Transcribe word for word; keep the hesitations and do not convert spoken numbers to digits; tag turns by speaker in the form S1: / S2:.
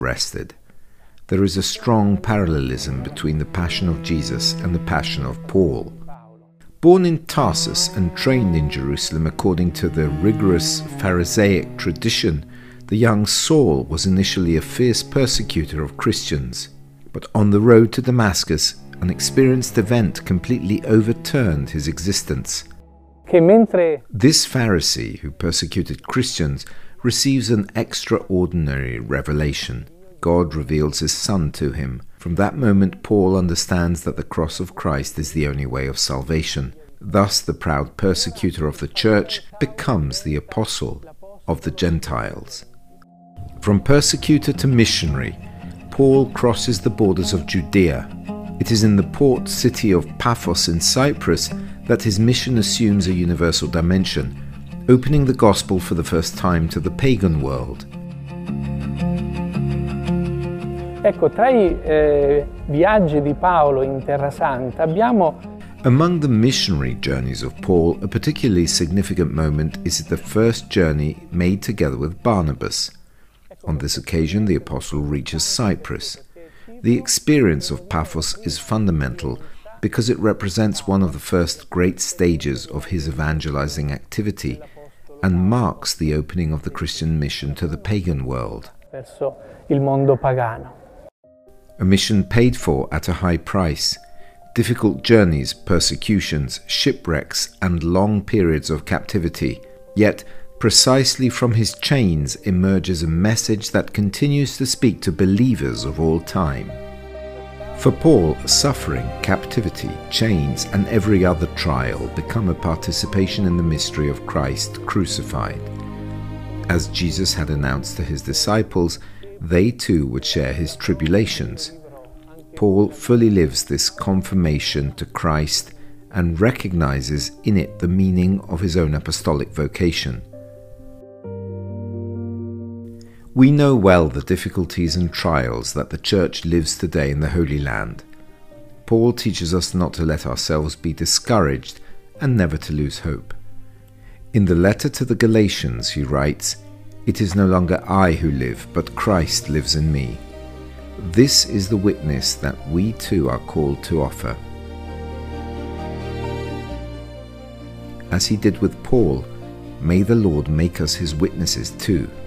S1: rested. There is a strong parallelism between the Passion of Jesus and the Passion of Paul. Born in Tarsus and trained in Jerusalem according to the rigorous Pharisaic tradition, the young Saul was initially a fierce persecutor of Christians. But on the road to Damascus, an experienced event completely overturned his existence. This Pharisee, who persecuted Christians, receives an extraordinary revelation. God reveals his Son to him. From that moment, Paul understands that the cross of Christ is the only way of salvation. Thus, the proud persecutor of the church becomes the apostle of the Gentiles. From persecutor to missionary, Paul crosses the borders of Judea. It is in the port city of Paphos in Cyprus that his mission assumes a universal dimension, opening the gospel for the first time to the pagan world.
S2: Ecco, tra i eh, viaggi di Paolo in Terra Santa abbiamo
S1: Among the missionary journeys of Paul, a particularly significant moment is the first journey made together with Barnabas. On this occasion, the apostle reaches Cyprus. The experience of Paphos is fundamental because it represents one of the first great stages of his evangelizing activity and marks the opening of the Christian mission to the pagan world.
S2: verso il mondo pagano.
S1: A mission paid for at a high price. Difficult journeys, persecutions, shipwrecks, and long periods of captivity. Yet, precisely from his chains emerges a message that continues to speak to believers of all time. For Paul, suffering, captivity, chains, and every other trial become a participation in the mystery of Christ crucified. As Jesus had announced to his disciples, they too would share his tribulations. Paul fully lives this confirmation to Christ and recognizes in it the meaning of his own apostolic vocation. We know well the difficulties and trials that the Church lives today in the Holy Land. Paul teaches us not to let ourselves be discouraged and never to lose hope. In the letter to the Galatians he writes, "It is no longer I who live, but Christ lives in me." This is the witness that we too are called to offer. As he did with Paul, may the Lord make us his witnesses too.